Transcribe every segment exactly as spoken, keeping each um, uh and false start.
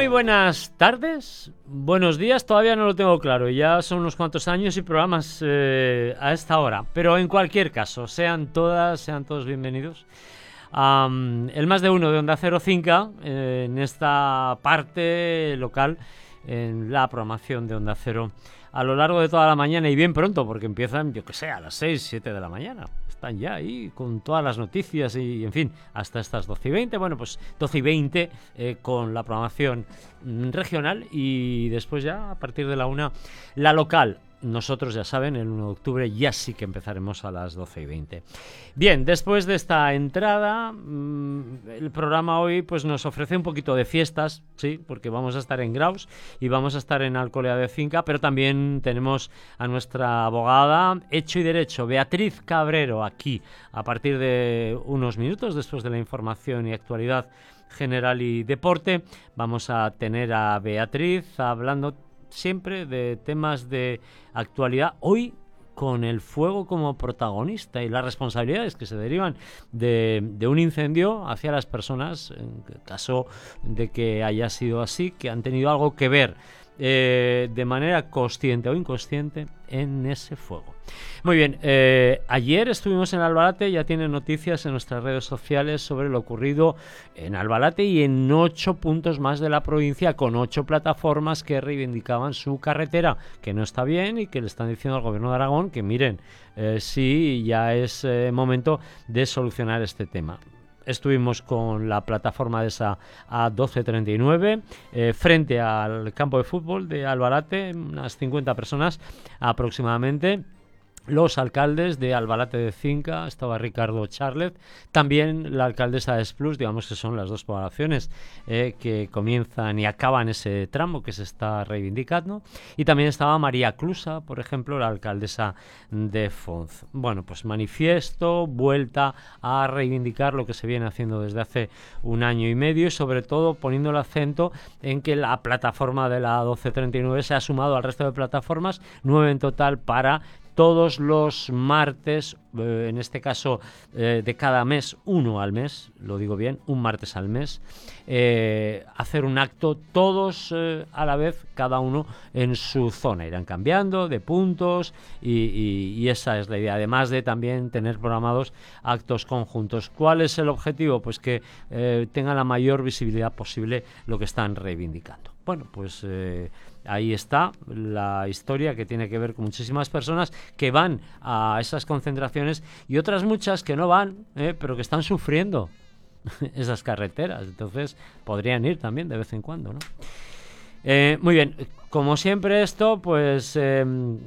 Muy buenas tardes, buenos días, todavía no lo tengo claro, ya son unos cuantos años y programas eh, a esta hora, pero en cualquier caso, sean todas, sean todos bienvenidos a um, el Más de Uno de Onda Cero Cinca, eh, en esta parte local, en la programación de Onda Cero a lo largo de toda la mañana y bien pronto, porque empiezan, yo que sé, a las seis, siete de la mañana. Están ya ahí con todas las noticias y, en fin, hasta estas doce y veinte. Bueno, pues doce y veinte eh, con la programación mm, regional y después ya a partir de la una la local. Nosotros, ya saben, el uno de octubre ya sí que empezaremos a las doce y veinte. Bien, después de esta entrada, mmm, el programa hoy pues nos ofrece un poquito de fiestas, sí, porque vamos a estar en Graus y vamos a estar en Alcolea de Cinca, pero también tenemos a nuestra abogada Hecho y Derecho, Beatriz Cabrero, aquí, a partir de unos minutos después de la información y actualidad general y deporte. Vamos a tener a Beatriz hablando siempre de temas de actualidad, hoy con el fuego como protagonista y las responsabilidades que se derivan de, de un incendio hacia las personas, en caso de que haya sido así, que han tenido algo que ver eh, de manera consciente o inconsciente en ese fuego. Muy bien, eh, ayer estuvimos en Albalate, ya tienen noticias en nuestras redes sociales sobre lo ocurrido en Albalate y en ocho puntos más de la provincia, con ocho plataformas que reivindicaban su carretera, que no está bien y que le están diciendo al gobierno de Aragón que miren, eh, sí, ya es eh, momento de solucionar este tema. Estuvimos con la plataforma de esa A doce treinta y nueve eh, frente al campo de fútbol de Albalate, unas cincuenta personas aproximadamente. Los alcaldes de Albalate de Cinca, estaba Ricardo Charlet, también la alcaldesa de Esplús, digamos que son las dos poblaciones eh, que comienzan y acaban ese tramo que se está reivindicando, y también estaba María Clusa, por ejemplo, la alcaldesa de Fonz. Bueno, pues manifiesto, vuelta a reivindicar lo que se viene haciendo desde hace un año y medio y sobre todo poniendo el acento en que la plataforma de la A doce treinta y nueve se ha sumado al resto de plataformas, nueve en total, para todos los martes, eh, en este caso eh, de cada mes, uno al mes, lo digo bien, un martes al mes, eh, hacer un acto todos eh, a la vez, cada uno en su zona. Irán cambiando de puntos y, y, y esa es la idea, además de también tener programados actos conjuntos. ¿Cuál es el objetivo? Pues que eh, tenga la mayor visibilidad posible lo que están reivindicando. Bueno, pues eh, ahí está la historia, que tiene que ver con muchísimas personas que van a esas concentraciones y otras muchas que no van, eh, pero que están sufriendo esas carreteras. Entonces podrían ir también de vez en cuando, ¿no? Eh, muy bien, como siempre esto, pues eh,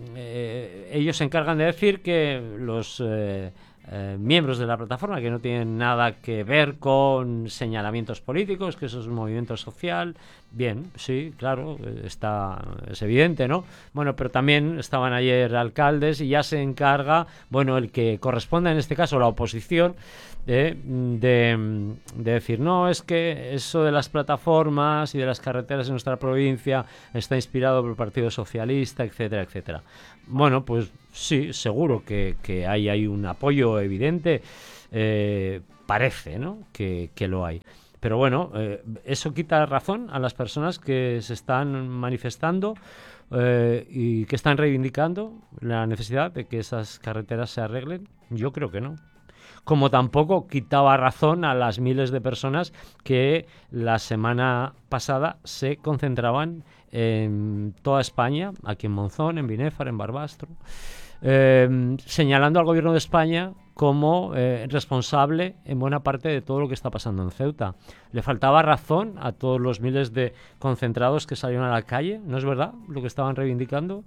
eh, ellos se encargan de decir que los... Eh, Eh, miembros de la plataforma, que no tienen nada que ver con señalamientos políticos, que eso es un movimiento social. Bien, sí, claro, está, es evidente, ¿no? Bueno, pero también estaban ayer alcaldes y ya se encarga, bueno, el que corresponda en este caso, la oposición, eh, de, de decir, no, es que eso de las plataformas y de las carreteras en nuestra provincia está inspirado por el Partido Socialista, etcétera, etcétera. Bueno, pues sí, seguro que, que hay, hay un apoyo evidente, eh, parece, ¿no?, que, que lo hay. Pero bueno, eh, eso quita razón a las personas que se están manifestando eh, y que están reivindicando la necesidad de que esas carreteras se arreglen. Yo creo que no. Como tampoco quitaba razón a las miles de personas que la semana pasada se concentraban en toda España, aquí en Monzón, en Binéfar, en Barbastro, eh, señalando al gobierno de España como eh, responsable en buena parte de todo lo que está pasando en Ceuta. Le faltaba razón a todos los miles de concentrados que salieron a la calle, ¿no es verdad lo que estaban reivindicando?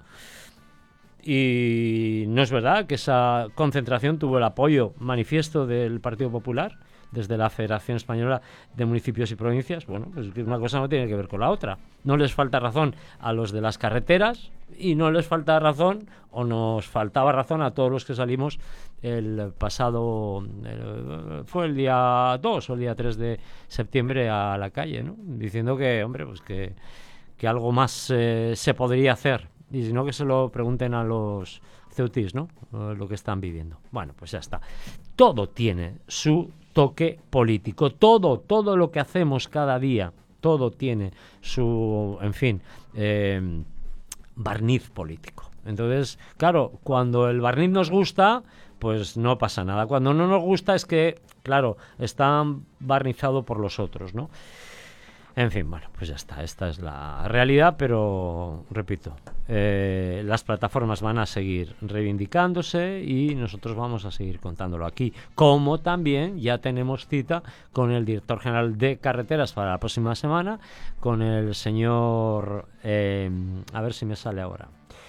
Y no es verdad que esa concentración tuvo el apoyo manifiesto del Partido Popular desde la Federación Española de Municipios y Provincias. Bueno, pues una cosa no tiene que ver con la otra. No les falta razón a los de las carreteras y no les falta razón, o nos faltaba razón a todos los que salimos el pasado, el, fue el día dos o el día tres de septiembre a la calle, ¿no?, diciendo que, hombre, pues que, que algo más eh, se podría hacer. Y si no, que se lo pregunten a los ceutís, ¿no?, lo que están viviendo. Bueno, pues ya está. Todo tiene su toque político. Todo, todo lo que hacemos cada día todo tiene su, en fin, eh, barniz político. Entonces, claro, cuando el barniz nos gusta, pues no pasa nada. Cuando no nos gusta es que, claro, está barnizado por los otros, ¿no? En fin, bueno, pues ya está, esta es la realidad, pero repito, eh, las plataformas van a seguir reivindicándose y nosotros vamos a seguir contándolo aquí, como también ya tenemos cita con el director general de Carreteras para la próxima semana, con el señor, eh, a ver si me sale ahora,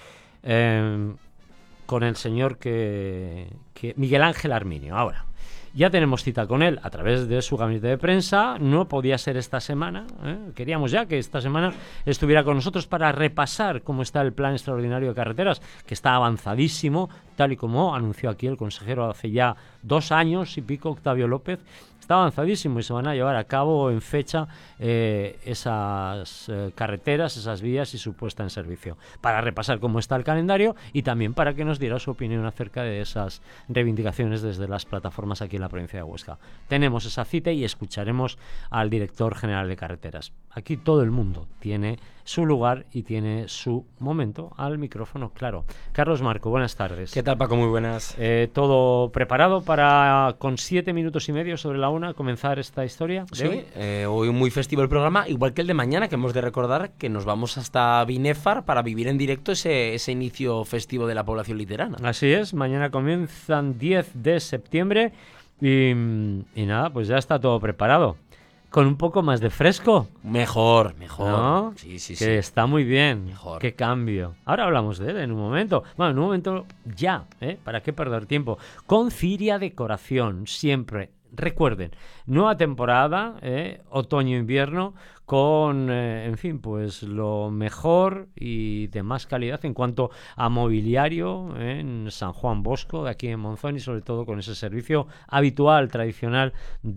eh, con el señor que, que Miguel Ángel Arminio, ahora. Ya tenemos cita con él a través de su gabinete de prensa. No podía ser esta semana, ¿eh? Queríamos ya que esta semana estuviera con nosotros para repasar cómo está el plan extraordinario de carreteras, que está avanzadísimo, tal y como anunció aquí el consejero hace ya dos años y pico, Octavio López. Está avanzadísimo y se van a llevar a cabo en fecha eh, esas eh, carreteras, esas vías y su puesta en servicio, para repasar cómo está el calendario y también para que nos diera su opinión acerca de esas reivindicaciones desde las plataformas aquí en la provincia de Huesca. Tenemos esa cita y escucharemos al director general de carreteras. Aquí todo el mundo tiene su lugar y tiene su momento al micrófono, claro. Carlos Marco, buenas tardes. ¿Qué tal, Paco? Muy buenas. Eh, ¿Todo preparado para, con siete minutos y medio sobre la una, comenzar esta historia? Sí, hoy? Eh, hoy muy festivo el programa, igual que el de mañana, que hemos de recordar que nos vamos hasta Binefar para vivir en directo ese, ese inicio festivo de la población literana. Así es, mañana comienzan diez de septiembre y, y nada, pues ya está todo preparado. Con un poco más de fresco. Mejor, mejor. ¿No? Sí, sí, que sí. Está muy bien. Mejor. Qué cambio. Ahora hablamos de él en un momento. Bueno, en un momento ya, ¿eh? ¿Para qué perder tiempo? Con Ciria Decoración, siempre. Recuerden, nueva temporada, ¿eh? Otoño-invierno, con, eh, en fin, pues lo mejor y de más calidad en cuanto a mobiliario, ¿eh? En San Juan Bosco, de aquí en Monzón, y sobre todo con ese servicio habitual, tradicional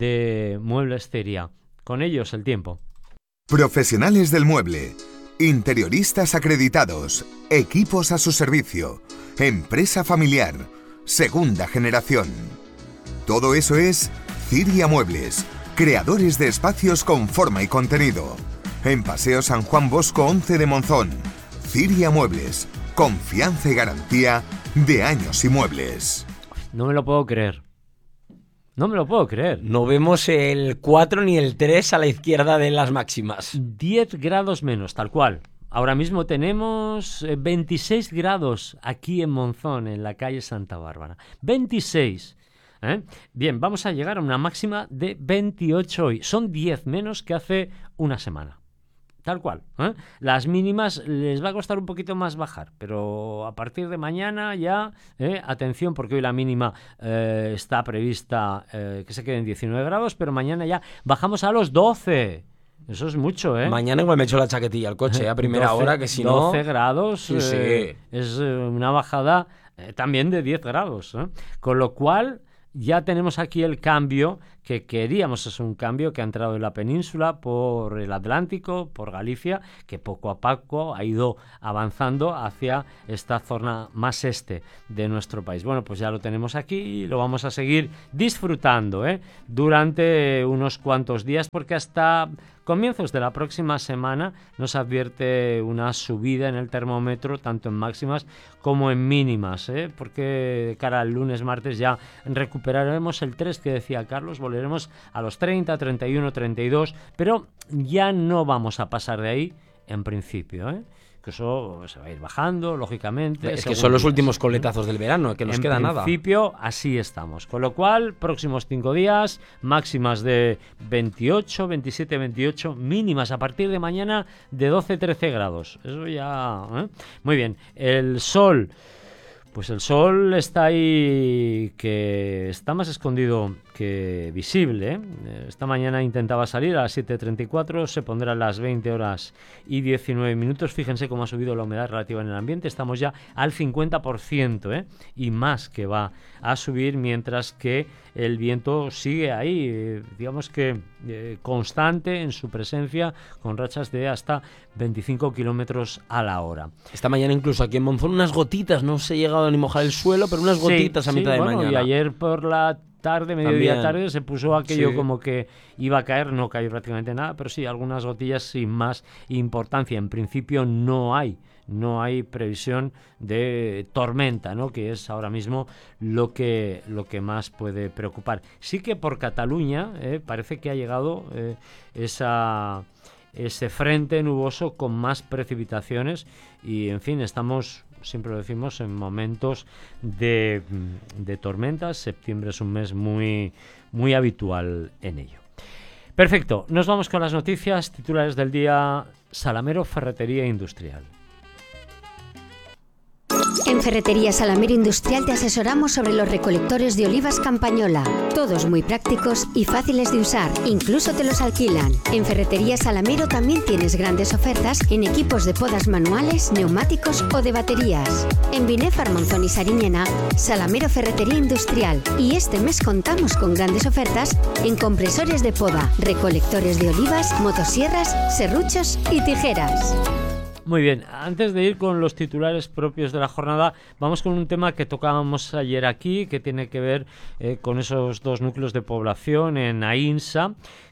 de Muebles Ciria. Con ellos el tiempo. Profesionales del mueble, interioristas acreditados, equipos a su servicio, empresa familiar, segunda generación. Todo eso es Ciria Muebles, creadores de espacios con forma y contenido. En Paseo San Juan Bosco once de Monzón. Ciria Muebles, confianza y garantía de años y muebles. No me lo puedo creer. No me lo puedo creer. No vemos el cuatro ni el tres a la izquierda de las máximas. diez grados menos, tal cual. Ahora mismo tenemos veintiséis grados aquí en Monzón, en la calle Santa Bárbara. veintiséis. ¿Eh? Bien, vamos a llegar a una máxima de veintiocho hoy. Son diez menos que hace una semana. Tal cual, ¿eh? Las mínimas les va a costar un poquito más bajar, pero a partir de mañana ya, ¿eh? Atención, porque hoy la mínima eh, está prevista eh, que se quede en diecinueve grados, pero mañana ya bajamos a los doce. Eso es mucho, ¿eh? Mañana igual me echo la chaquetilla al coche a primera doce, hora, que si no... doce grados, sí, eh, sí. Es una bajada eh, también de diez grados, ¿eh? Con lo cual... Ya tenemos aquí el cambio que queríamos, es un cambio que ha entrado en la península por el Atlántico, por Galicia, que poco a poco ha ido avanzando hacia esta zona más este de nuestro país. Bueno, pues ya lo tenemos aquí y lo vamos a seguir disfrutando, ¿eh? Durante unos cuantos días, porque hasta comienzos de la próxima semana nos advierte una subida en el termómetro, tanto en máximas como en mínimas, ¿eh? Porque de cara al lunes, martes ya recuperaremos el tres que decía Carlos, volveremos a los treinta, treinta y uno, treinta y dos, pero ya no vamos a pasar de ahí en principio, ¿eh? Que eso se va a ir bajando, lógicamente. Es que son los últimos coletazos del verano, que nos queda nada. En principio, así estamos. Con lo cual, próximos cinco días, máximas de veintiocho, veintisiete, veintiocho, mínimas a partir de mañana de doce, trece grados. Eso ya... ¿eh? Muy bien. El sol... Pues el sol está ahí, que está más escondido que visible, ¿eh? Esta mañana intentaba salir a las siete treinta y cuatro, se pondrá a las veinte horas y diecinueve minutos. Fíjense cómo ha subido la humedad relativa en el ambiente, estamos ya al cincuenta por ciento, ¿eh? Y más que va a subir, mientras que el viento sigue ahí, eh, digamos que eh, constante en su presencia, con rachas de hasta veinticinco kilómetros a la hora. Esta mañana incluso aquí en Monzón unas gotitas, no se ha llegado ni mojar el suelo, pero unas gotitas sí, a mitad sí, de bueno, mañana. Y ayer por la tarde, mediodía También. tarde, se puso aquello Sí. como que iba a caer, no cayó prácticamente nada, pero sí, algunas gotillas sin más importancia. En principio no hay, no hay previsión de tormenta, ¿no? Que es ahora mismo lo que, lo que más puede preocupar. Sí que por Cataluña eh, parece que ha llegado eh, esa... ese frente nuboso con más precipitaciones y, en fin, estamos, siempre lo decimos, en momentos de, de tormentas. Septiembre es un mes muy, muy habitual en ello. Perfecto, nos vamos con las noticias. Titulares del día: Salamero Ferretería Industrial. En Ferretería Salamero Industrial te asesoramos sobre los recolectores de olivas Campañola. Todos muy prácticos y fáciles de usar, incluso te los alquilan. En Ferretería Salamero también tienes grandes ofertas en equipos de podas manuales, neumáticos o de baterías. En Binefar, Monzón y Sariñena, Salamero Ferretería Industrial. Y este mes contamos con grandes ofertas en compresores de poda, recolectores de olivas, motosierras, serruchos y tijeras. Muy bien, antes de ir con los titulares propios de la jornada, vamos con un tema que tocábamos ayer aquí, que tiene que ver eh, con esos dos núcleos de población en Aínsa,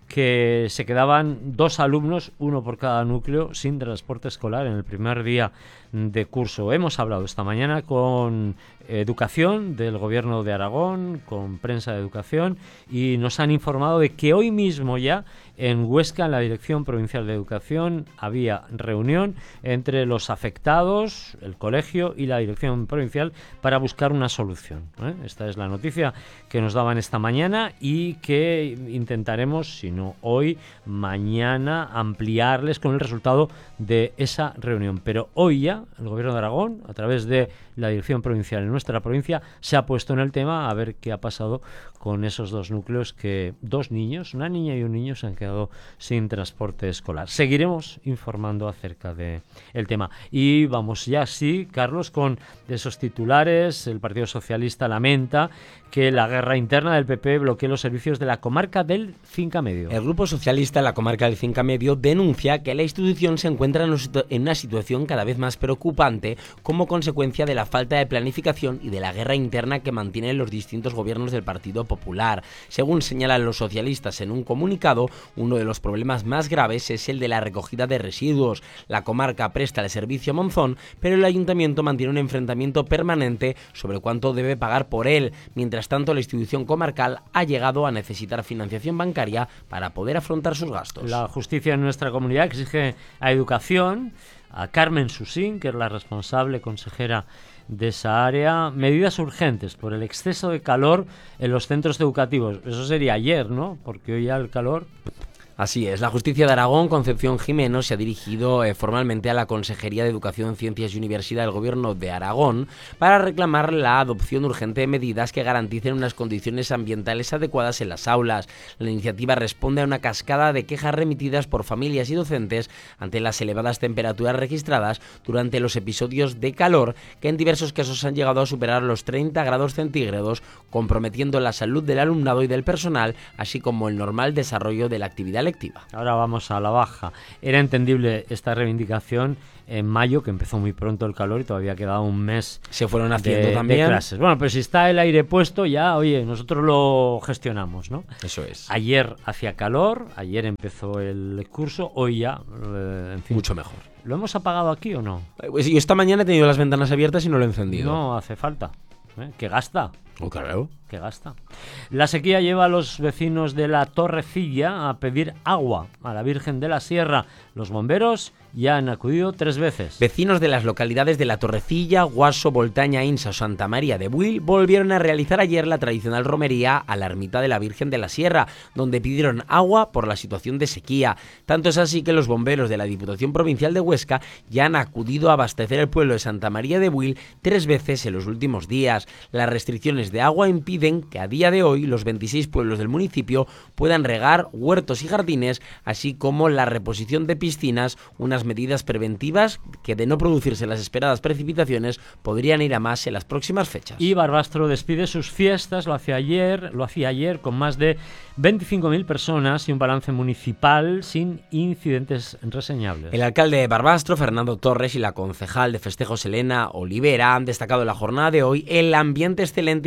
que se quedaban dos alumnos, uno por cada núcleo, sin transporte escolar en el primer día de curso. Hemos hablado esta mañana con Educación del Gobierno de Aragón, con Prensa de Educación, y nos han informado de que hoy mismo ya en Huesca, en la Dirección Provincial de Educación, había reunión entre los afectados, el colegio y la Dirección Provincial para buscar una solución, ¿eh? Esta es la noticia que nos daban esta mañana y que intentaremos, si no hoy, mañana, ampliarles con el resultado de esa reunión. Pero hoy ya el Gobierno de Aragón, a través de la Dirección Provincial en nuestra provincia, se ha puesto en el tema a ver qué ha pasado con esos dos núcleos, que dos niños, una niña y un niño, se han quedado sin transporte escolar. Seguiremos informando acerca de el tema. Y vamos ya, sí, Carlos, con esos titulares. El Partido Socialista lamenta que la guerra interna del P P bloquee los servicios de la comarca del Cinca Medio. El Grupo Socialista en la comarca del Cinca Medio denuncia que la institución se encuentra en una situación cada vez más preocupante como consecuencia de la falta de planificación y de la guerra interna que mantienen los distintos gobiernos del Partido Popular. Según señalan los socialistas en un comunicado, uno de los problemas más graves es el de la recogida de residuos. La comarca presta el servicio a Monzón, pero el ayuntamiento mantiene un enfrentamiento permanente sobre cuánto debe pagar por él. Mientras tanto, la institución comarcal ha llegado a necesitar financiación bancaria para poder afrontar sus gastos. La justicia en nuestra comunidad exige a Educación, a Carmen Susín, que es la responsable consejera de esa área, medidas urgentes por el exceso de calor en los centros educativos. Eso sería ayer, ¿no? Porque hoy ya el calor... Así es, la Justicia de Aragón, Concepción Jimeno, se ha dirigido eh, formalmente a la Consejería de Educación, Ciencias y Universidad del Gobierno de Aragón para reclamar la adopción urgente de medidas que garanticen unas condiciones ambientales adecuadas en las aulas. La iniciativa responde a una cascada de quejas remitidas por familias y docentes ante las elevadas temperaturas registradas durante los episodios de calor, que en diversos casos han llegado a superar los treinta grados centígrados, comprometiendo la salud del alumnado y del personal, así como el normal desarrollo de la actividad lectiva. Ahora vamos a la baja. Era entendible esta reivindicación en mayo, que empezó muy pronto el calor y todavía quedaba un mes. Se fueron haciendo de, también de clases. Bueno, pero si está el aire puesto ya, oye, nosotros lo gestionamos, ¿no? Eso es. Ayer hacía calor, ayer empezó el curso, hoy ya, eh, en fin. Mucho mejor. ¿Lo hemos apagado aquí o no? Pues yo esta mañana he tenido las ventanas abiertas y no lo he encendido. No hace falta. ¿Eh? ¿Qué gasta? Oh, claro. Que gasta. La sequía lleva a los vecinos de la Torrecilla a pedir agua a la Virgen de la Sierra. Los bomberos ya han acudido tres veces. Vecinos de las localidades de La Torrecilla, Guaso, Voltaña, Insa o Santa María de Buil volvieron a realizar ayer la tradicional romería a la ermita de la Virgen de la Sierra, donde pidieron agua por la situación de sequía. Tanto es así que los bomberos de la Diputación Provincial de Huesca ya han acudido a abastecer el pueblo de Santa María de Buil tres veces en los últimos días. Las restricciones de agua impiden que a día de hoy los veintiséis pueblos del municipio puedan regar huertos y jardines, así como la reposición de piscinas, unas medidas preventivas que, de no producirse las esperadas precipitaciones, podrían ir a más en las próximas fechas. Y Barbastro despide sus fiestas, lo hacía ayer, lo hacía ayer con más de veinticinco mil personas y un balance municipal sin incidentes reseñables. El alcalde de Barbastro, Fernando Torres, y la concejal de festejos, Elena Olivera, han destacado en la jornada de hoy el ambiente excelente y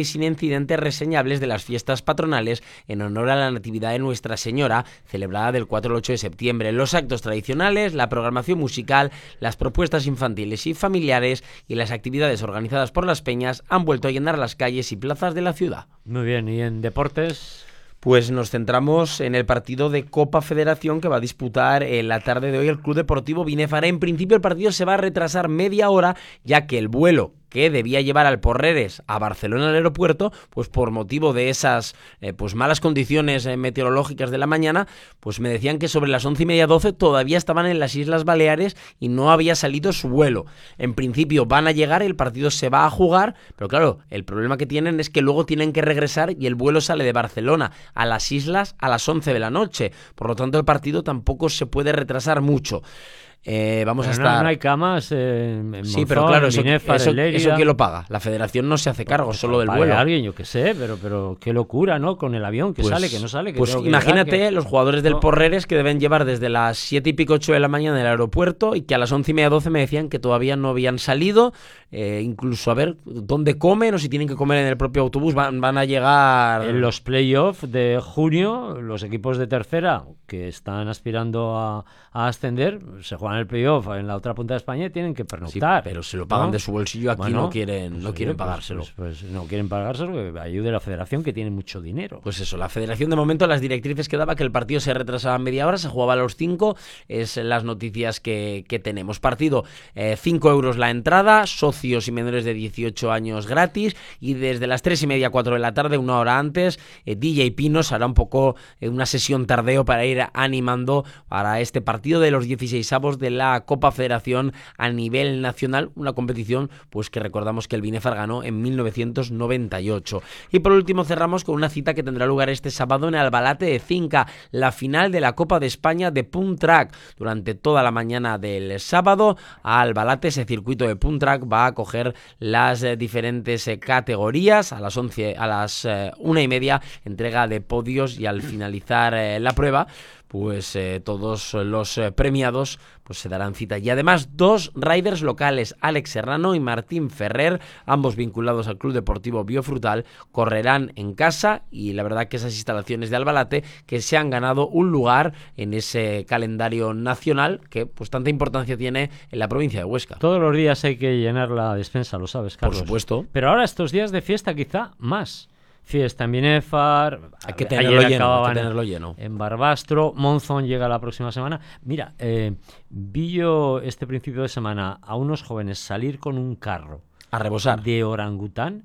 sin incidentes reseñables de las fiestas patronales en honor a la Natividad de Nuestra Señora, celebrada del cuatro al ocho de septiembre. Los actos tradicionales, la programación musical, las propuestas infantiles y familiares y las actividades organizadas por las peñas han vuelto a llenar las calles y plazas de la ciudad. Muy bien, ¿y en deportes? Pues nos centramos en el partido de Copa Federación que va a disputar en la tarde de hoy el Club Deportivo Binefar. En principio el partido se va a retrasar media hora, ya que el vuelo que debía llevar al Porreres a Barcelona al aeropuerto, pues por motivo de esas eh, pues malas condiciones eh, meteorológicas de la mañana, pues me decían que sobre las once y media, doce todavía estaban en las Islas Baleares y no había salido su vuelo. En principio van a llegar, el partido se va a jugar, pero claro, el problema que tienen es que luego tienen que regresar y el vuelo sale de Barcelona a las Islas a las once de la noche. Por lo tanto, el partido tampoco se puede retrasar mucho. Eh, vamos pero a estar... no, no hay camas eh, en Sí, Monzón, pero claro, eso, Binefar, eso, en Lérida. ¿eso quién lo paga? La federación no se hace cargo, Pues solo del pague vuelo. alguien, yo qué sé, pero, pero qué locura, ¿no? Con el avión, que Pues, sale, que no sale. Que pues tengo que imagínate llegar, que... los jugadores del no. Porreres que deben llevar desde las siete y pico, ocho de la mañana del aeropuerto y que a las once y media, doce me decían que todavía no habían salido, eh, incluso a ver dónde comen o si tienen que comer en el propio autobús, van, van a llegar... En los playoffs de junio, los equipos de tercera que están aspirando a, a ascender, se juegan el playoff en la otra punta de España y tienen que Sí, pernoctar. pero se lo pagan, ¿no?, de su bolsillo, aquí Bueno, no quieren, pues, no oye, quieren pues, pagárselo. Pues, pues no quieren pagárselo, que ayude la federación que tiene mucho dinero. Pues eso, la federación de momento las directrices que daba que el partido se retrasaba media hora, se jugaba a los cinco, es las noticias que, que tenemos. Partido, eh, cinco euros la entrada, socios y menores de dieciocho años gratis, y desde las tres y media, cuatro de la tarde, una hora antes, eh, D J Pinos hará un poco eh, una sesión tardeo para ir animando para este partido de los dieciseisavos de la Copa Federación a nivel nacional, una competición pues que recordamos que el Binefar ganó en mil novecientos noventa y ocho. Y por último cerramos con una cita que tendrá lugar este sábado en Albalate de Cinca, la final de la Copa de España de Punt Track. Durante toda la mañana del sábado, a Albalate, ese circuito de Punt Track va a coger las eh, diferentes eh, categorías. A las once, a las eh, una y media, entrega de podios, y al finalizar eh, la prueba, pues eh, todos los eh, premiados pues se darán cita. Y además dos riders locales, Alex Serrano y Martín Ferrer, ambos vinculados al Club Deportivo Biofrutal, correrán en casa, y la verdad que esas instalaciones de Albalate que se han ganado un lugar en ese calendario nacional que pues tanta importancia tiene en la provincia de Huesca. Todos los días hay que llenar la despensa, lo sabes, Carlos. Por supuesto. Pero ahora estos días de fiesta quizá más. Fiesta en Binefar, hay que tenerlo ayer lleno, hay que acababan tenerlo lleno. En Barbastro, Monzón llega la próxima semana. Mira, eh, vi yo este principio de semana a unos jóvenes salir con un carro a rebosar de orangután.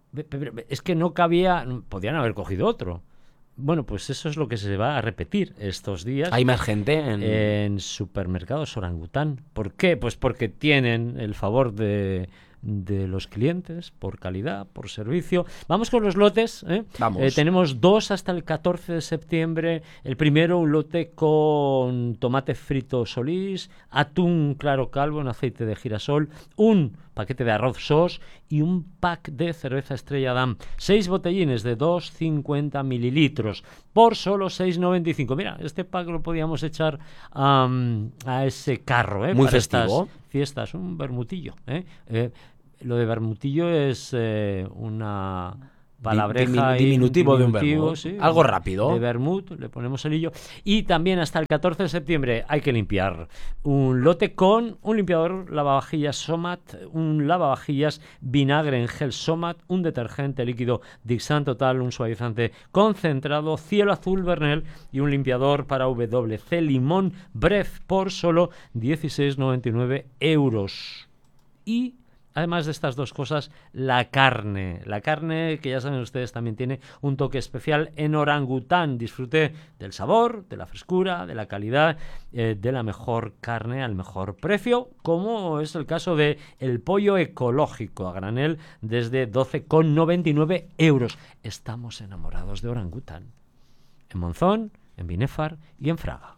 Es que no cabía, podían haber cogido otro. Bueno, pues eso es lo que se va a repetir estos días. ¿Hay más gente en, en supermercados orangután? ¿Por qué? Pues porque tienen el favor de... de los clientes, por calidad, por servicio. Vamos con los lotes, ¿eh? Vamos. Eh, tenemos dos hasta el catorce de septiembre. El primero, un lote con tomate frito Solís, atún claro calvo en aceite de girasol, un paquete de arroz sos y un pack de cerveza Estrella Damm. Seis botellines de doscientos cincuenta mililitros por solo seis noventa y cinco. Mira, este pack lo podíamos echar um, a ese carro, ¿eh? Muy Para festivo. Estas fiestas, un vermutillo, ¿eh? Eh, Lo de vermutillo es eh, una palabreja diminutivo, diminutivo de un vermut, sí, algo rápido. De vermut, le ponemos el hillo. Y también hasta el catorce de septiembre hay que limpiar un lote con un limpiador lavavajillas Somat, un lavavajillas vinagre en gel Somat, un detergente líquido Dixan Total, un suavizante concentrado Cielo Azul Bernel y un limpiador para W C Limón Bref por solo dieciséis noventa y nueve euros. Y además de estas dos cosas, la carne. La carne, que ya saben ustedes, también tiene un toque especial en orangután. Disfrute del sabor, de la frescura, de la calidad, eh, de la mejor carne al mejor precio, como es el caso de el pollo ecológico a granel desde doce con noventa y nueve euros. Estamos enamorados de orangután. En Monzón, en Binefar y en Fraga.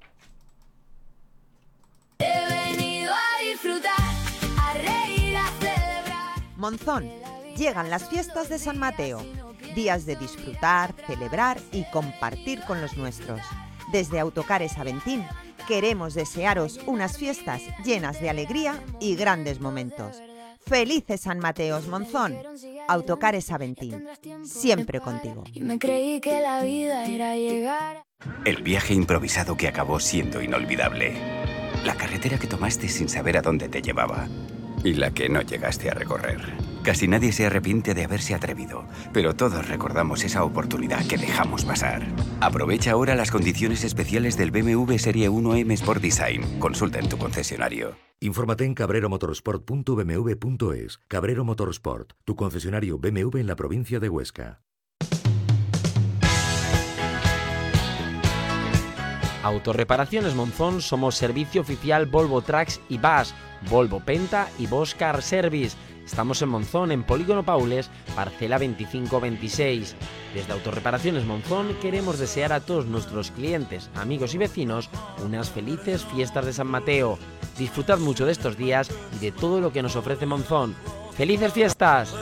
He venido a disfrutar. Monzón, llegan las fiestas de San Mateo, días de disfrutar, celebrar y compartir con los nuestros. Desde Autocares Aventín queremos desearos unas fiestas llenas de alegría y grandes momentos. ¡Felices San Mateos, Monzón! Autocares Aventín, siempre contigo. Y me creí que la vida era llegar. El viaje improvisado que acabó siendo inolvidable. La carretera que tomaste sin saber a dónde te llevaba. Y la que no llegaste a recorrer. Casi nadie se arrepiente de haberse atrevido, pero todos recordamos esa oportunidad que dejamos pasar. Aprovecha ahora las condiciones especiales del B M W Serie uno M Sport Design. Consulta en tu concesionario. Infórmate en cabrero motorsport punto b m w punto es. Cabrero Motorsport, tu concesionario B M W en la provincia de Huesca. Autorreparaciones Monzón somos servicio oficial Volvo Trucks y Bus, Volvo Penta y Bosch Car Service. Estamos en Monzón, en Polígono Paules, parcela veinticinco veintiséis. Desde Autorreparaciones Monzón queremos desear a todos nuestros clientes, amigos y vecinos unas felices fiestas de San Mateo. Disfrutad mucho de estos días y de todo lo que nos ofrece Monzón. ¡Felices fiestas!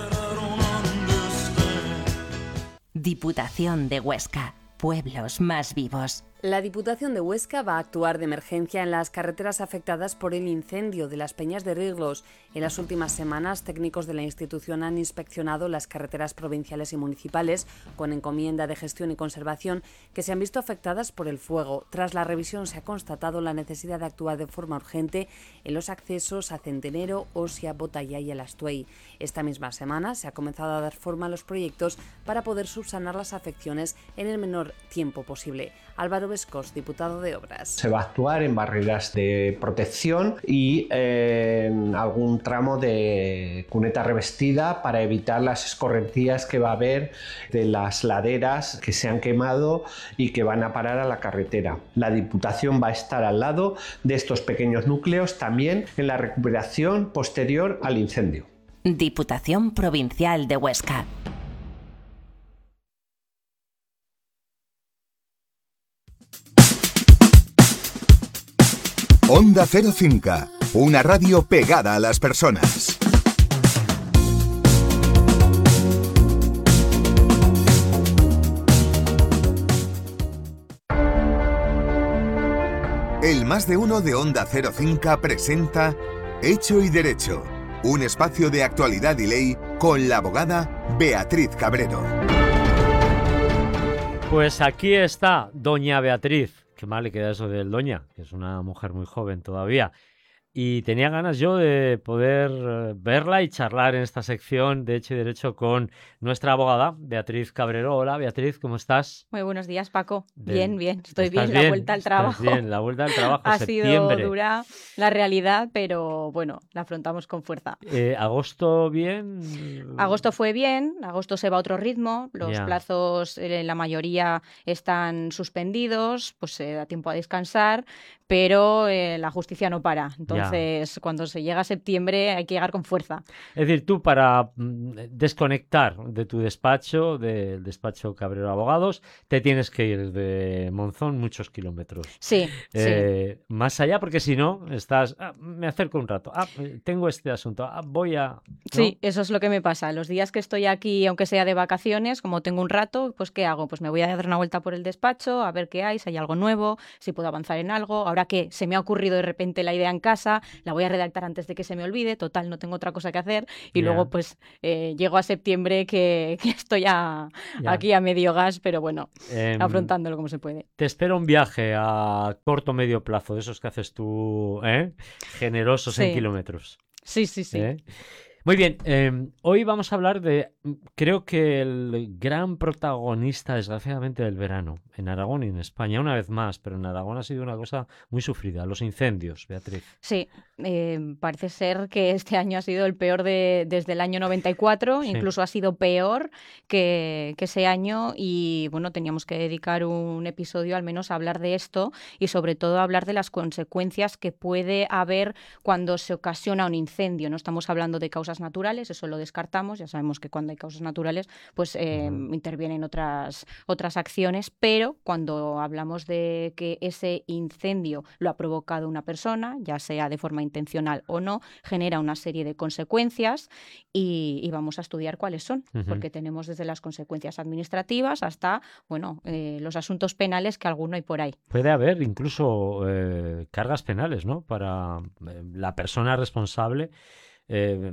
Diputación de Huesca. Pueblos más vivos. La Diputación de Huesca va a actuar de emergencia en las carreteras afectadas por el incendio de las Peñas de Riglos. En las últimas semanas, técnicos de la institución han inspeccionado las carreteras provinciales y municipales con encomienda de gestión y conservación que se han visto afectadas por el fuego. Tras la revisión se ha constatado la necesidad de actuar de forma urgente en los accesos a Centenero, Osia, Botallá y el Astuey. Esta misma semana se ha comenzado a dar forma a los proyectos para poder subsanar las afecciones en el menor tiempo posible. Álvaro Vescos, diputado de Obras. Se va a actuar en barreras de protección y eh, en algún tramo de cuneta revestida para evitar las escorrentías que va a haber de las laderas que se han quemado y que van a parar a la carretera. La Diputación va a estar al lado de estos pequeños núcleos también en la recuperación posterior al incendio. Diputación Provincial de Huesca. Onda Cero Finca, una radio pegada a las personas. El Más de Uno de Onda Cero Finca presenta Hecho y Derecho, un espacio de actualidad y ley con la abogada Beatriz Cabrero. Pues aquí está doña Beatriz. Qué mal le queda eso del doña, que es una mujer muy joven todavía. Y tenía ganas yo de poder verla y charlar en esta sección de Hecho y Derecho con nuestra abogada, Beatriz Cabrero. Hola, Beatriz, ¿cómo estás? Muy buenos días, Paco. De... Bien, bien, estoy bien. bien. La vuelta al trabajo. Bien, la vuelta al trabajo, ha septiembre. sido dura la realidad, pero bueno, la afrontamos con fuerza. Eh, ¿Agosto bien? Agosto fue bien, agosto se va a otro ritmo, los Ya. plazos en la mayoría están suspendidos, pues se da tiempo a descansar, pero eh, la justicia no para. Entonces, ya. cuando se llega a septiembre hay que llegar con fuerza. Es decir, tú para mm, desconectar de tu despacho, del despacho Cabrero Abogados, te tienes que ir de Monzón muchos kilómetros. Sí, eh, sí. Más allá, porque si no, estás, ah, me acerco un rato, ah, tengo este asunto, ah, voy a... ¿no? Sí, eso es lo que me pasa. Los días que estoy aquí, aunque sea de vacaciones, como tengo un rato, pues ¿qué hago? Pues me voy a dar una vuelta por el despacho, a ver qué hay, si hay algo nuevo, si puedo avanzar en algo. Ahora que se me ha ocurrido de repente la idea en casa, la voy a redactar antes de que se me olvide, total, no tengo otra cosa que hacer. Y yeah. luego pues eh, llego a septiembre que, que estoy a, yeah. aquí a medio gas, pero bueno, eh, afrontándolo como se puede. Te espera un viaje a corto o medio plazo, de esos que haces tú, ¿eh? generosos sí. en kilómetros. Sí, sí, sí. ¿Eh? Muy bien, eh, hoy vamos a hablar de, creo que el gran protagonista, desgraciadamente, del verano, en Aragón y en España, una vez más, pero en Aragón ha sido una cosa muy sufrida, los incendios, Beatriz. Sí, eh, parece ser que este año ha sido el peor de, desde el año noventa y cuatro, sí. incluso ha sido peor que, que ese año y, bueno, teníamos que dedicar un episodio al menos a hablar de esto y, sobre todo, a hablar de las consecuencias que puede haber cuando se ocasiona un incendio. No estamos hablando de causas naturales, eso lo descartamos, ya sabemos que cuando hay causas naturales pues eh, uh-huh. intervienen otras, otras acciones, pero cuando hablamos de que ese incendio lo ha provocado una persona, ya sea de forma intencional o no, genera una serie de consecuencias y, y vamos a estudiar cuáles son, uh-huh. porque tenemos desde las consecuencias administrativas hasta bueno eh, los asuntos penales que alguno hay por ahí. Puede haber incluso eh, cargas penales, ¿no? Para eh, la persona responsable. Eh,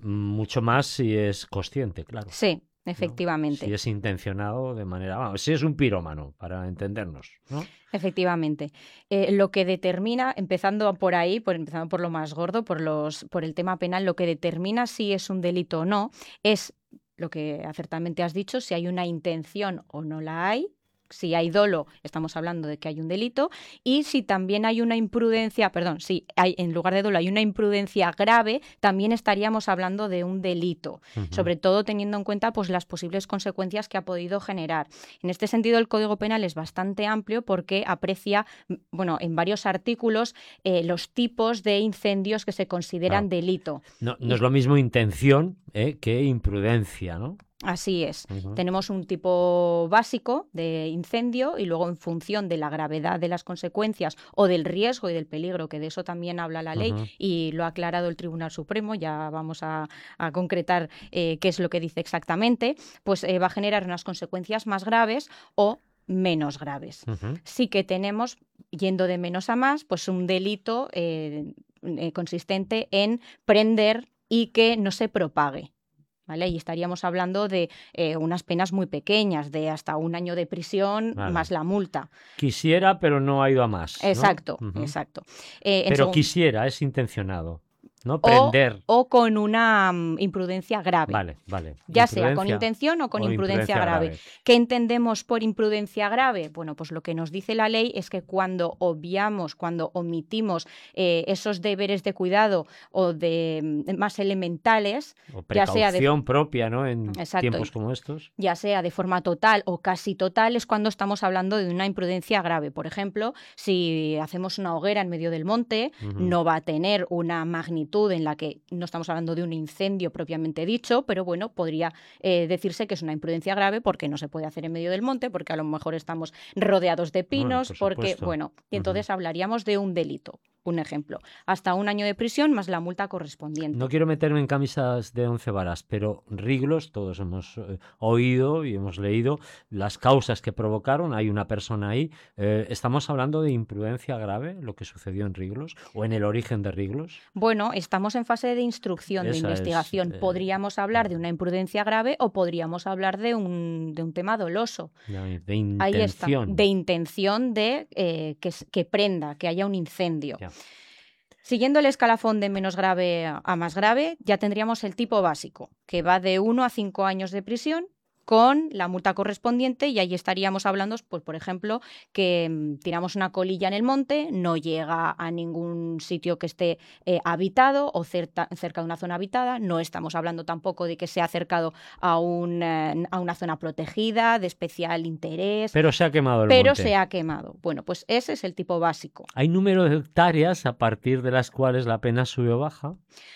mucho más si es consciente, claro. Sí, efectivamente. ¿No? Si es intencionado de manera... Vamos, si es un pirómano, para entendernos, ¿no? Efectivamente. Eh, lo que determina, empezando por ahí, por, empezando por lo más gordo, por, los, por el tema penal, lo que determina si es un delito o no es lo que acertadamente has dicho, si hay una intención o no la hay. Si hay dolo, estamos hablando de que hay un delito, y si también hay una imprudencia, perdón, si hay, en lugar de dolo hay una imprudencia grave, también estaríamos hablando de un delito, uh-huh. sobre todo teniendo en cuenta pues, las posibles consecuencias que ha podido generar. En este sentido, el Código Penal es bastante amplio porque aprecia, bueno, en varios artículos, eh, los tipos de incendios que se consideran claro. delito. No, no y... es lo mismo intención eh, que imprudencia, ¿no? Así es. Uh-huh. Tenemos un tipo básico de incendio y luego en función de la gravedad de las consecuencias o del riesgo y del peligro, que de eso también habla la ley uh-huh. y lo ha aclarado el Tribunal Supremo, ya vamos a, a concretar eh, qué es lo que dice exactamente, pues eh, va a generar unas consecuencias más graves o menos graves. Uh-huh. Sí que tenemos, yendo de menos a más, pues un delito eh, eh, consistente en prender y que no se propague. ¿Vale? Y estaríamos hablando de eh, unas penas muy pequeñas, de hasta un año de prisión vale. más la multa. Quisiera, pero no ha ido a más. Exacto, ¿no? Uh-huh. exacto. Eh, pero segun... quisiera, es intencionado. ¿No? Prender. O, o con una um, imprudencia grave. Vale, vale. Ya sea con intención o con o imprudencia, imprudencia grave. grave. ¿Qué entendemos por imprudencia grave? Bueno, pues lo que nos dice la ley es que cuando obviamos, cuando omitimos eh, esos deberes de cuidado o de más elementales, o precaución ya sea de, propia, ¿no? En exacto, tiempos como estos. Ya sea de forma total o casi total, es cuando estamos hablando de una imprudencia grave. Por ejemplo, si hacemos una hoguera en medio del monte, uh-huh. no va a tener una magnitud en la que no estamos hablando de un incendio propiamente dicho, pero bueno, podría eh, decirse que es una imprudencia grave porque no se puede hacer en medio del monte, porque a lo mejor estamos rodeados de pinos, bueno, por porque, bueno, y entonces uh-huh. hablaríamos de un delito. Un ejemplo, hasta un año de prisión más la multa correspondiente. No quiero meterme en camisas de once varas, pero Riglos, todos hemos eh, oído y hemos leído las causas que provocaron, hay una persona ahí. Eh, ¿Estamos hablando de imprudencia grave, lo que sucedió en Riglos, o en el origen de Riglos? Bueno, estamos en fase de instrucción, Esa de investigación. Es, eh, podríamos hablar eh, de una imprudencia grave o podríamos hablar de un, de un tema doloso. De, de intención. Ahí está, de intención de eh, que, que prenda, que haya un incendio. Ya. Siguiendo el escalafón de menos grave a más grave, ya tendríamos el tipo básico, que va de uno a cinco años de prisión con la multa correspondiente, y ahí estaríamos hablando, pues, por ejemplo, que mmm, tiramos una colilla en el monte, no llega a ningún sitio que esté eh, habitado o cerca, cerca de una zona habitada, no estamos hablando tampoco de que sea acercado a, un, eh, a una zona protegida de especial interés. Pero se ha quemado el pero monte. Pero se ha quemado. Bueno, pues ese es el tipo básico. ¿Hay número de hectáreas a partir de las cuales la pena sube o baja?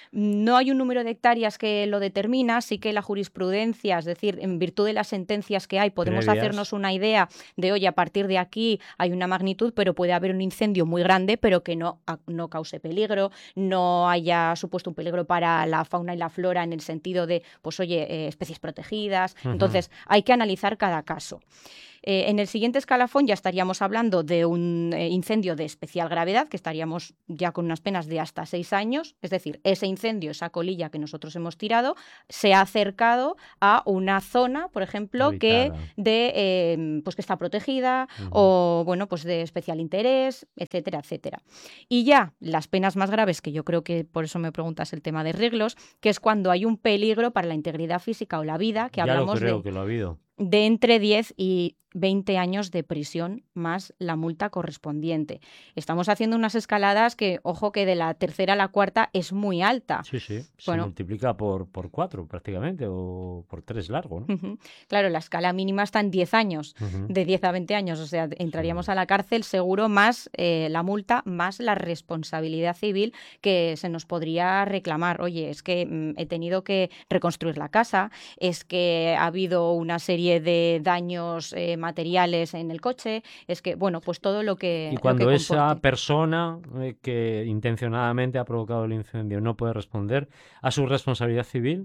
No hay un número de hectáreas que lo determina, sí que la jurisprudencia, es decir, en virtud de las sentencias que hay, podemos Previas. hacernos una idea de, oye, a partir de aquí hay una magnitud, pero puede haber un incendio muy grande, pero que no, no cause peligro, no haya supuesto un peligro para la fauna y la flora en el sentido de, pues oye, eh, especies protegidas. Uh-huh. Entonces, hay que analizar cada caso. Eh, en el siguiente escalafón ya estaríamos hablando de un eh, incendio de especial gravedad, que estaríamos ya con unas penas de hasta seis años, es decir, ese incendio, esa colilla que nosotros hemos tirado, se ha acercado a una zona, por ejemplo, que, de, eh, pues que está protegida uh-huh. o bueno, pues de especial interés, etcétera, etcétera. Y ya las penas más graves, que yo creo que por eso me preguntas el tema de Riglos, que es cuando hay un peligro para la integridad física o la vida, que ya hablamos lo creo de... que lo ha habido. de entre diez y veinte años de prisión más la multa correspondiente. Estamos haciendo unas escaladas que, ojo, que de la tercera a la cuarta es muy alta. Sí, sí, bueno, se multiplica por, por cuatro prácticamente, o por tres largo, ¿no? Uh-huh. Claro, la escala mínima está en diez años, uh-huh. de diez a veinte años, o sea, entraríamos sí. a la cárcel seguro, más eh, la multa, más la responsabilidad civil que se nos podría reclamar. Oye, es que mm, he tenido que reconstruir la casa, es que ha habido una serie de daños eh, materiales en el coche, es que, bueno, pues todo lo que Y cuando lo que esa comporte. persona eh, que intencionadamente ha provocado el incendio no puede responder a su responsabilidad civil,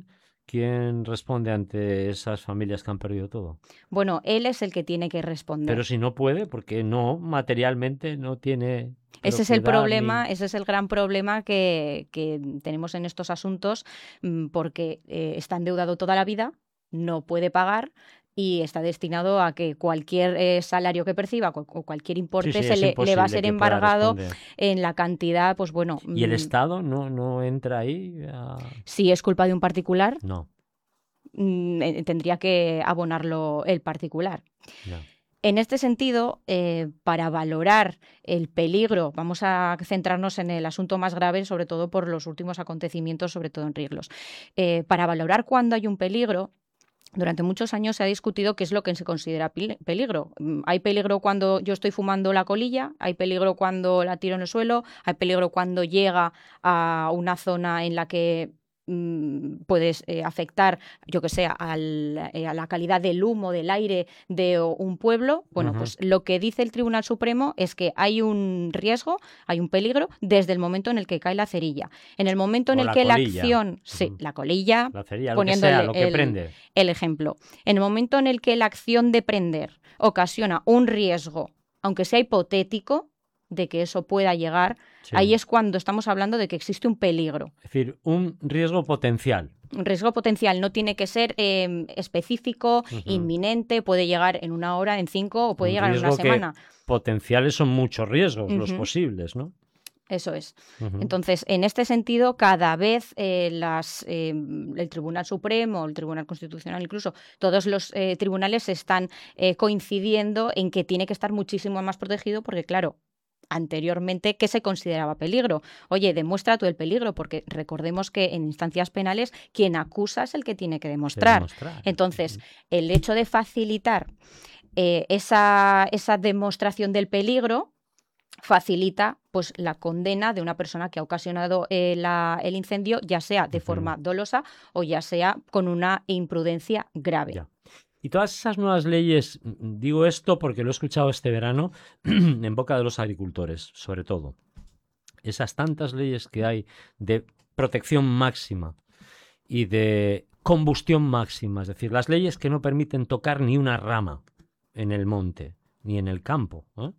¿quién responde ante esas familias que han perdido todo? Bueno, él es el que tiene que responder. Pero si no puede, porque no, materialmente no tiene... Ese es el propiedad problema, ni- ese es el gran problema que, que tenemos en estos asuntos, mm, porque eh, está endeudado toda la vida, no puede pagar y está destinado a que cualquier eh, salario que perciba cu- o cualquier importe Sí, sí, se es le, le va a imposible ser que pueda embargado responder. en la cantidad, pues bueno. ¿Y el mm, Estado no, no entra ahí? a- Si es culpa de un particular, No, mm, eh, tendría que abonarlo el particular. no. En este sentido, eh, para valorar el peligro, vamos a centrarnos en el asunto más grave, sobre todo por los últimos acontecimientos, sobre todo en Riglos. Eh, para valorar cuándo hay un peligro, durante muchos años se ha discutido qué es lo que se considera pil- peligro. Mm, Hay peligro cuando yo estoy fumando la colilla, hay peligro cuando la tiro en el suelo, hay peligro cuando llega a una zona en la que mm, puedes eh, afectar, yo que sé, al- eh, a la calidad del humo, del aire de o- un pueblo. Bueno, Ujú. pues lo que dice el Tribunal Supremo es que hay un riesgo, hay un peligro desde el momento en el que cae la cerilla. En el momento en O el la que colilla. la acción, sí, la colilla, La cerilla, lo que poniendo sea, el- lo que el- prende. el ejemplo. En el momento en el que la acción de prender ocasiona un riesgo, aunque sea hipotético, de que eso pueda llegar, Sí. ahí es cuando estamos hablando de que existe un peligro. Es decir, un riesgo potencial. Un riesgo potencial no tiene que ser eh, específico, Ujú. inminente, puede llegar en una hora, en cinco o puede Un llegar en una riesgo que semana. Potenciales son muchos riesgos los Ujú. posibles, ¿no? Eso es. Ujú. Entonces, en este sentido, cada vez eh, las, eh, el Tribunal Supremo, el Tribunal Constitucional, incluso todos los eh, tribunales están eh, coincidiendo en que tiene que estar muchísimo más protegido porque, claro, anteriormente, ¿qué se consideraba peligro? Oye, demuestra tú el peligro, porque recordemos que en instancias penales quien acusa es el que tiene que demostrar. demostrar. Entonces, el hecho de facilitar eh, esa, esa demostración del peligro facilita pues la condena de una persona que ha ocasionado eh, la- el incendio, ya sea de forma dolosa o ya sea con una imprudencia grave. Ya. Y todas esas nuevas leyes, mm, digo esto porque lo he escuchado este verano en boca de los agricultores, sobre todo. Esas tantas leyes que hay de protección máxima y de combustión máxima, es decir, las leyes que no permiten tocar ni una rama en el monte ni en el campo, ¿eh?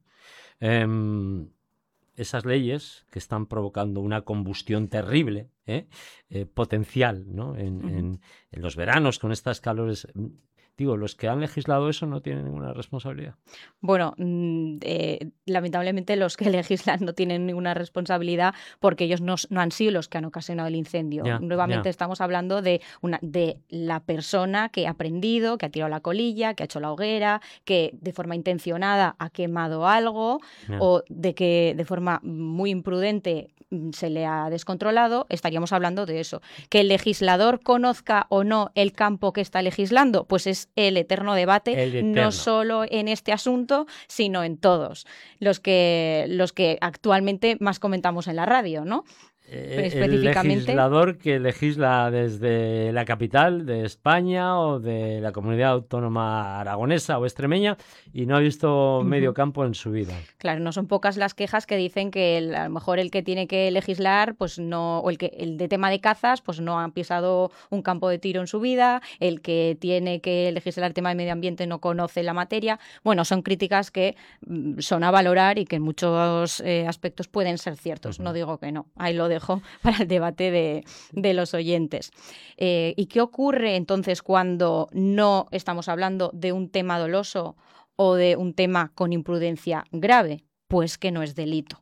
Em, esas leyes que están provocando una combustión terrible, ¿eh? Eh, potencial, ¿no? En, Ujú. en- en los veranos con estas calores. Digo, los que han legislado eso no tienen ninguna responsabilidad. Bueno, mm, eh, lamentablemente los que legislan no tienen ninguna responsabilidad porque ellos no, s- no han sido los que han ocasionado el incendio. Ya, Nuevamente ya. estamos hablando de, una, de la persona que ha prendido, que ha tirado la colilla, que ha hecho la hoguera, que de forma intencionada ha quemado algo Ya. o de que de forma muy imprudente mm, se le ha descontrolado. Estaríamos hablando de eso. Que el legislador conozca o no el campo que está legislando, pues es el eterno debate, El eterno. no solo en este asunto, sino en todos los que, los que actualmente más comentamos en la radio, ¿no? Eh, El Específicamente. legislador que legisla desde la capital de España o de la comunidad autónoma aragonesa o extremeña y no ha visto Ujú. medio campo en su vida. Claro, no son pocas las quejas que dicen que el- a lo mejor el que tiene que legislar, pues no, o el que el de tema de cazas, pues no ha pisado un campo de tiro en su vida, el que tiene que legislar el tema de medio ambiente no conoce la materia. Bueno, son críticas que mm, son a valorar y que en muchos eh, aspectos pueden ser ciertos. No digo que no, ahí lo dejo para el debate de, de los oyentes. Eh, ¿Y qué ocurre entonces cuando no estamos hablando de un tema doloso o de un tema con imprudencia grave? Pues que no es delito.